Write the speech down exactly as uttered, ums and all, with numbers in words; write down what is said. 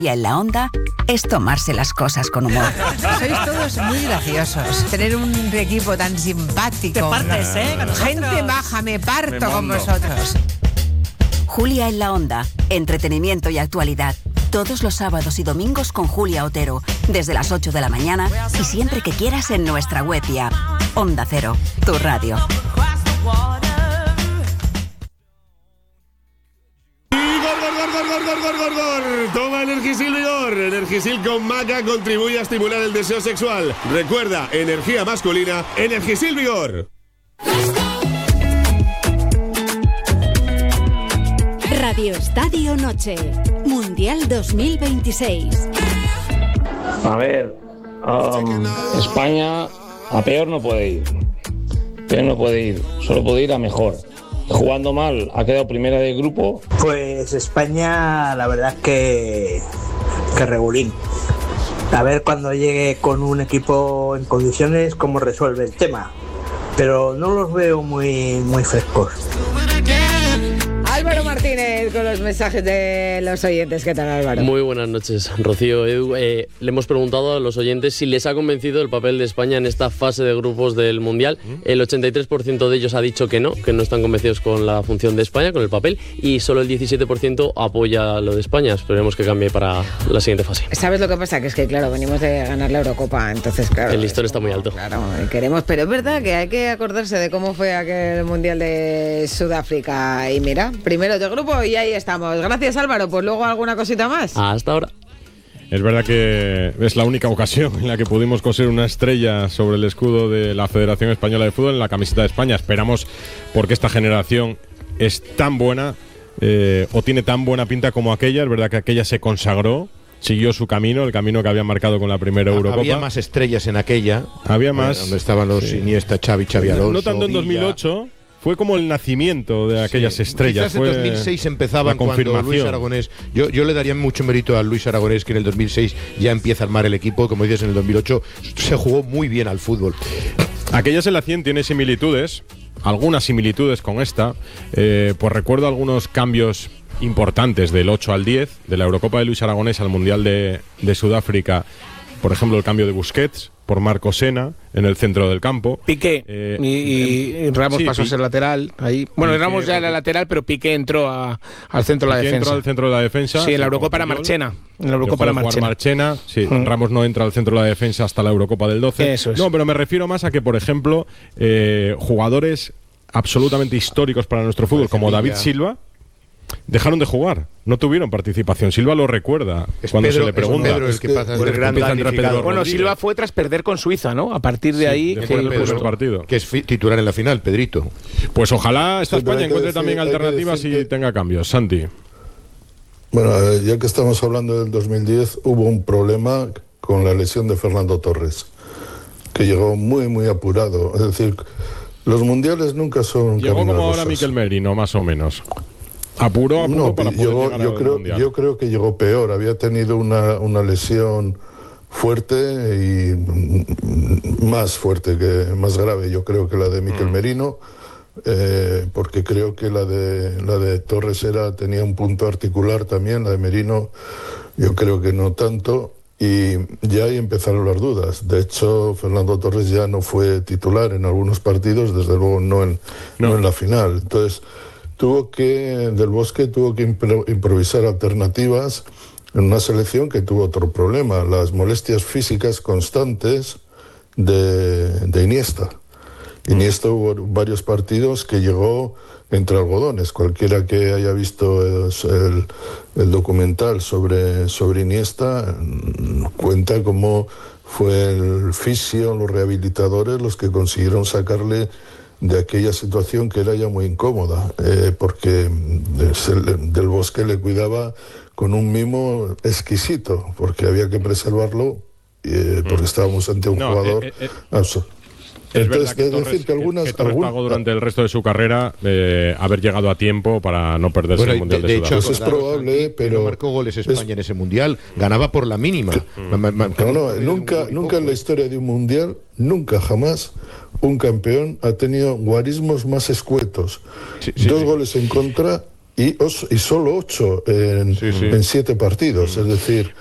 en la onda es tomarse las cosas con humor. Sois todos muy graciosos. Tener un equipo tan simpático. Te partes, ¿eh? Con Gente maja, me parto me con vosotros. Julia en la onda, entretenimiento y actualidad. Todos los sábados y domingos con Julia Otero, desde las ocho de la mañana y siempre que quieras en nuestra web y app. Onda Cero, tu radio. Gor, gor, gor, gor, gor. Toma Energisil Vigor. Energisil con maca contribuye a estimular el deseo sexual. Recuerda, energía masculina, Energisil Vigor. Radio Estadio Noche, Mundial dos mil veintiséis. A ver, um, España a peor no puede ir. Peor no puede ir, solo puede ir a mejor. Jugando mal, ha quedado primera del grupo. Pues España, la verdad es que, que regulín. A ver cuando llegue con un equipo en condiciones cómo resuelve el tema. Pero no los veo muy, muy frescos. Álvaro Martínez con los mensajes de los oyentes. ¿Qué tal, Álvaro? Muy buenas noches, Rocío. Edu, eh, le hemos preguntado a los oyentes si les ha convencido el papel de España en esta fase de grupos del Mundial. El ochenta y tres por ciento de ellos ha dicho que no, que no están convencidos con la función de España, con el papel, y solo el diecisiete por ciento apoya lo de España. Esperemos que cambie para la siguiente fase. ¿Sabes lo que pasa? Que es que, claro, venimos de ganar la Eurocopa, entonces, claro... El listón está muy alto. Claro, queremos, pero es verdad que hay que acordarse de cómo fue aquel Mundial de Sudáfrica. Y mira, primero de grupo y ahí estamos. Gracias, Álvaro. Pues luego alguna cosita más. Hasta ahora. Es verdad que es la única ocasión en la que pudimos coser una estrella sobre el escudo de la Federación Española de Fútbol en la camiseta de España. Esperamos, porque esta generación es tan buena eh, o tiene tan buena pinta como aquella. Es verdad que aquella se consagró, siguió su camino, el camino que había marcado con la primera Eurocopa. Había más estrellas en aquella. Había más. Donde estaban los sí. Iniesta, Xavi, Xavi Alonso. No tanto en dos mil ocho. Fue como el nacimiento de aquellas sí. estrellas. Quizás en dos mil seis empezaban cuando Luis Aragonés... Yo, yo le daría mucho mérito a Luis Aragonés, que en el dos mil seis ya empieza a armar el equipo. Como dices, en el dos mil ocho se jugó muy bien al fútbol. Aquella selección tiene similitudes, algunas similitudes con esta. Eh, pues recuerdo algunos cambios importantes del ocho al diez, de la Eurocopa de Luis Aragonés al Mundial de, de Sudáfrica. Por ejemplo, el cambio de Busquets por Marco Sena en el centro del campo. Piqué eh, y, y, y Ramos sí, pasó a ser lateral ahí. Bueno, Piqué, Ramos ya era lateral, pero Piqué entró a, al centro de la defensa. Entró al centro de la defensa. Sí, en la Eurocopa para Marchena. En la Eurocopa para Marchena. Marchena. Sí, mm. Ramos no entra al centro de la defensa hasta la Eurocopa del doce. Eso es. No, pero me refiero más a que, por ejemplo, eh, jugadores absolutamente históricos para nuestro fútbol, como David Silva, dejaron de jugar, no tuvieron participación. Silva lo recuerda es cuando Pedro, se le pregunta. Es Pedro el que pasa el gran Pedro bueno, Silva fue tras perder con Suiza, ¿no? A partir de sí, ahí de que, Pedro, partido. que es titular en la final, Pedrito. Pues ojalá esta sí, España encuentre decir, también alternativas y que... tenga cambios. Santi. Bueno, ya que estamos hablando del dos mil diez, hubo un problema con la lesión de Fernando Torres, que llegó muy, muy apurado. Es decir, los mundiales nunca son... Llegó como ahora Miquel Merino, más o menos. Apuró, apuró no, para poder llegó, llegar yo, creo, yo creo que llegó peor. Había tenido una, una lesión fuerte y más fuerte, que más grave, yo creo, que la de Miquel mm. Merino, eh, porque creo que la de la de Torres era tenía un punto articular también. La de Merino yo creo que no tanto. Y ya ahí empezaron las dudas. De hecho, Fernando Torres ya no fue titular en algunos partidos, desde luego no en, no. no en la final. Entonces... tuvo que, Del Bosque tuvo que impro, improvisar alternativas en una selección que tuvo otro problema, las molestias físicas constantes de, de Iniesta. Iniesta hubo varios partidos que llegó entre algodones. Cualquiera que haya visto el, el documental sobre, sobre Iniesta cuenta cómo fue el fisio, los rehabilitadores los que consiguieron sacarle de aquella situación que era ya muy incómoda, eh, porque Del Bosque le cuidaba con un mimo exquisito, porque había que preservarlo, eh, porque estábamos ante un no, jugador eh, eh, absoluto. Es Entonces, verdad que Torres, decir que algunas, que, que Torres algún... pagó durante el resto de su carrera eh, haber llegado a tiempo para no perderse bueno, el Mundial de, de, de Sudáfrica. De hecho, pues es probable, pero... No marcó goles España es... en ese Mundial, ganaba por la mínima. No, no, nunca, nunca en la historia de un Mundial, nunca jamás, un campeón ha tenido guarismos más escuetos. Sí, sí, Dos sí. goles en contra y, os, y solo ocho en, Sí, sí. en siete partidos. Es decir,